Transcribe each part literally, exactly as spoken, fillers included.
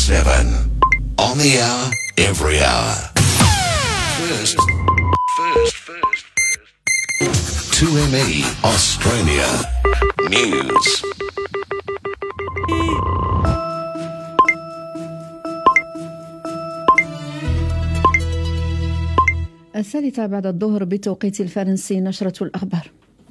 seven. On the hour, every hour. First, first, first, first. two M E Australia News. الثالثة بعد الظهر بتوقيت الفرنسي. نشرة الأخبار.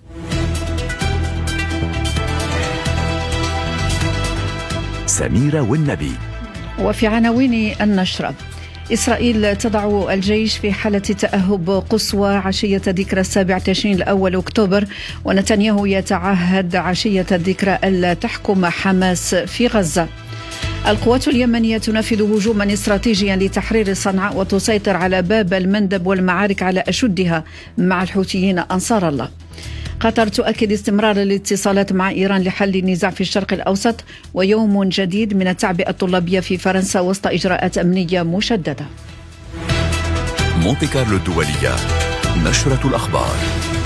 سميرة والنبي. وفي عناوين النشرة: إسرائيل تضع الجيش في حالة تأهب قصوى عشية ذكرى السابع تشرين الأول أكتوبر، ونتنياهو يتعهد عشية الذكرى ألا تحكم حماس في غزة. القوات اليمنية تنفذ هجوما استراتيجيا لتحرير صنعاء وتسيطر على باب المندب والمعارك على أشدها مع الحوثيين أنصار الله. قطر تؤكد استمرار الاتصالات مع إيران لحل النزاع في الشرق الأوسط، ويوم جديد من التعبئة الطلابية في فرنسا وسط إجراءات أمنية مشددة. مونتي كارلو الدولية. نشرة الأخبار.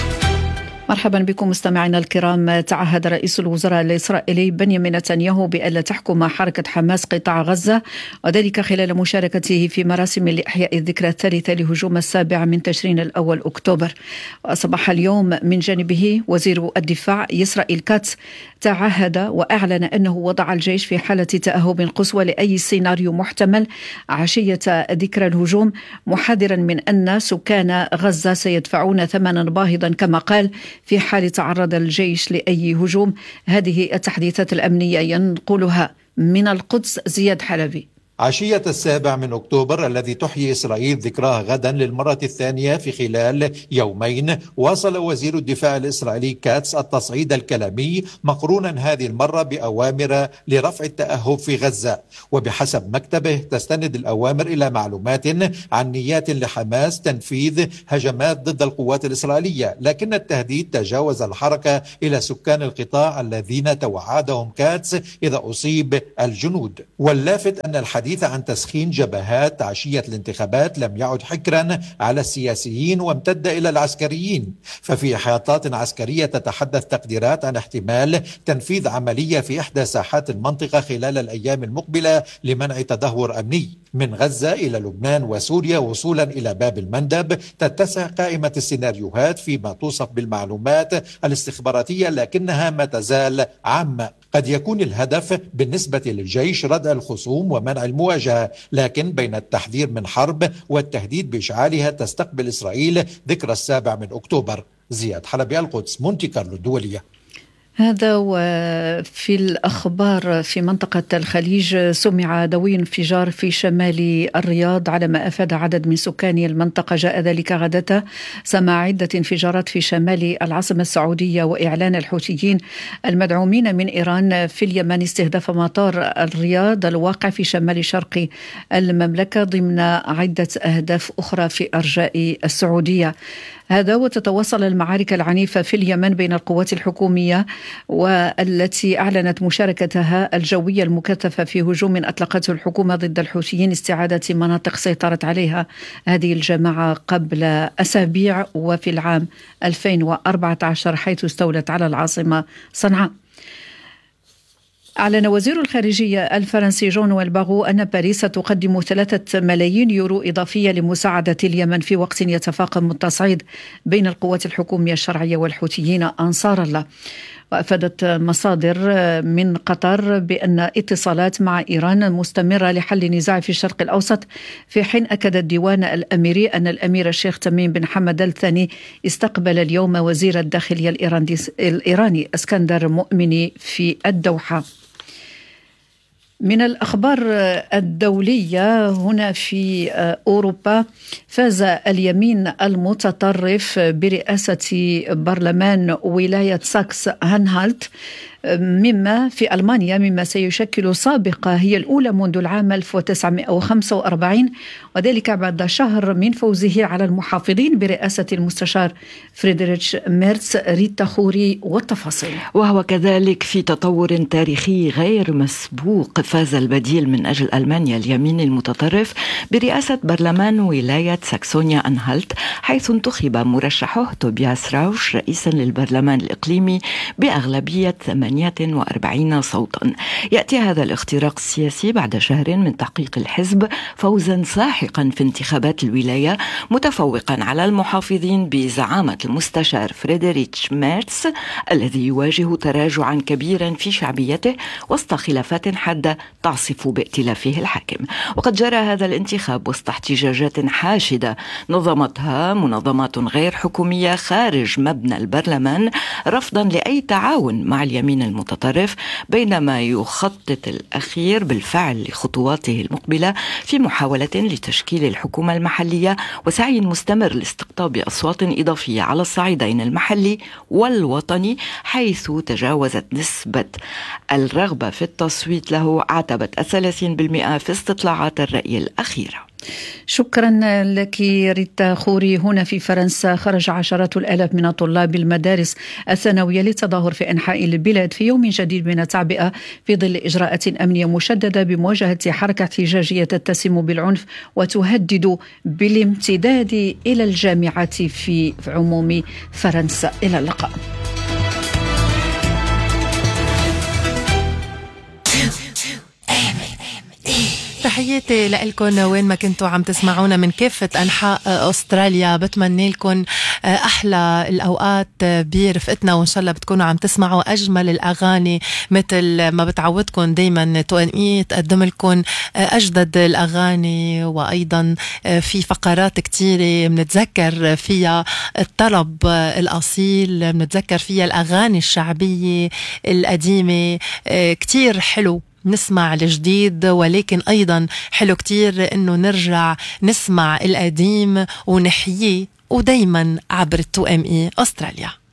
مرحبا بكم مستمعينا الكرام. تعهد رئيس الوزراء الإسرائيلي بنيامين نتنياهو بألا تحكم حركة حماس قطاع غزة، وذلك خلال مشاركته في مراسم لإحياء الذكرى الثالثة لهجوم السابع من تشرين الأول أكتوبر. وأصبح اليوم من جانبه وزير الدفاع إسرائيل كاتس تعهد وأعلن أنه وضع الجيش في حالة تأهب قصوى لأي سيناريو محتمل عشية ذكرى الهجوم، محذرا من أن سكان غزة سيدفعون ثمنا باهظا كما قال في حال تعرض الجيش لأي هجوم. هذه التحديثات الأمنية ينقلها من القدس زياد حلبي. عشية السابع من أكتوبر الذي تحيي إسرائيل ذكراه غدا للمرة الثانية في خلال يومين، واصل وزير الدفاع الإسرائيلي كاتس التصعيد الكلامي مقرونا هذه المرة بأوامر لرفع التأهب في غزة. وبحسب مكتبه تستند الأوامر إلى معلومات عن نيات لحماس تنفيذ هجمات ضد القوات الإسرائيلية، لكن التهديد تجاوز الحركة إلى سكان القطاع الذين توعدهم كاتس إذا أصيب الجنود. واللافت أن الحديث الحديث عن تسخين جبهات عشية الانتخابات لم يعد حكرا على السياسيين وامتد إلى العسكريين، ففي إحاطات عسكرية تتحدث تقديرات عن احتمال تنفيذ عملية في إحدى ساحات المنطقة خلال الأيام المقبلة لمنع تدهور أمني. من غزة إلى لبنان وسوريا وصولا إلى باب المندب تتسع قائمة السيناريوهات فيما توصف بالمعلومات الاستخباراتية، لكنها ما تزال عامة. قد يكون الهدف بالنسبة للجيش ردع الخصوم ومنع المواجهة، لكن بين التحذير من حرب والتهديد بإشعالها تستقبل إسرائيل ذكرى السابع من أكتوبر. زياد حلبي، القدس، مونتي كارلو الدولية. هذا وفي الأخبار في منطقة الخليج. سمع دوي انفجار في شمال الرياض على ما أفاد عدد من سكان المنطقة. جاء ذلك غداة سماع عدة انفجارات في شمال العاصمة السعودية، وإعلان الحوثيين المدعومين من إيران في اليمن استهداف مطار الرياض الواقع في شمال شرق المملكة ضمن عدة أهداف أخرى في أرجاء السعودية. هذا وتتواصل المعارك العنيفة في اليمن بين القوات الحكومية والتي أعلنت مشاركتها الجوية المكثفة في هجوم أطلقته الحكومة ضد الحوثيين استعادة مناطق سيطرت عليها هذه الجماعة قبل أسابيع وفي العام ألفين وأربعة عشر حيث استولت على العاصمة صنعاء. أعلن وزير الخارجية الفرنسي جون نويل باغو أن باريس تقدم ثلاثة ملايين يورو إضافية لمساعدة اليمن في وقت يتفاقم التصعيد بين القوات الحكومية الشرعية والحوثيين أنصار الله. وأفادت مصادر من قطر بأن اتصالات مع إيران مستمرة لحل النزاع في الشرق الأوسط، في حين أكد الديوان الأميري أن الأمير الشيخ تميم بن حمد الثاني استقبل اليوم وزير الداخلية الإيراني اسكندر مؤمني في الدوحة. من الأخبار الدولية هنا في أوروبا، فاز اليمين المتطرف برئاسة برلمان ولاية ساكس هانهالت مما في ألمانيا، مما سيشكل سابقة هي الأولى منذ العام ألف وتسعمائة وخمسة وأربعين، وذلك بعد شهر من فوزه على المحافظين برئاسة المستشار فريدريتش ميرتس. ريتا خوري والتفاصيل. وهو كذلك في تطور تاريخي غير مسبوق، فاز البديل من أجل ألمانيا اليمين المتطرف برئاسة برلمان ولاية ساكسونيا أنهالت، حيث انتخب مرشحه توبياس راوش رئيسا للبرلمان الإقليمي بأغلبية ثمانين ثمانية وأربعين صوتا. يأتي هذا الاختراق السياسي بعد شهر من تحقيق الحزب فوزا ساحقا في انتخابات الولاية، متفوقا على المحافظين بزعامة المستشار فريدريتش ميرتس الذي يواجه تراجعا كبيرا في شعبيته وسط خلافات حادة تعصف بائتلافه الحاكم. وقد جرى هذا الانتخاب وسط احتجاجات حاشدة نظمتها منظمات غير حكومية خارج مبنى البرلمان رفضا لأي تعاون مع اليمين المتطرف، بينما يخطط الأخير بالفعل لخطواته المقبلة في محاولة لتشكيل الحكومة المحلية وسعي مستمر لاستقطاب أصوات إضافية على الصعيدين المحلي والوطني، حيث تجاوزت نسبة الرغبة في التصويت له عتبة الثلاثين بالمئة في استطلاعات الرأي الأخيرة. شكرا لك ريتا خوري. هنا في فرنسا خرج عشرات الآلاف من طلاب المدارس الثانوية للتظاهر في أنحاء البلاد في يوم جديد من التعبئة في ظل إجراءات أمنية مشددة بمواجهة حركة احتجاجية تتسم بالعنف وتهدد بالامتداد إلى الجامعات في عموم فرنسا. إلى اللقاء. تحياتي لكم وين ما كنتوا عم تسمعونا من كافة أنحاء أستراليا. بتمنى لكم أحلى الأوقات برفقتنا، وإن شاء الله بتكونوا عم تسمعوا أجمل الأغاني مثل ما بتعودكم دايما تو إم إي تقدم لكم أجدد الأغاني، وأيضا في فقرات كتيرة منتذكر فيها الطرب الأصيل، منتذكر فيها الأغاني الشعبية القديمة. كتير حلو نسمع الجديد، ولكن أيضا حلو كتير إنه نرجع نسمع القديم ونحييه، ودايما عبر تو إم إي أستراليا.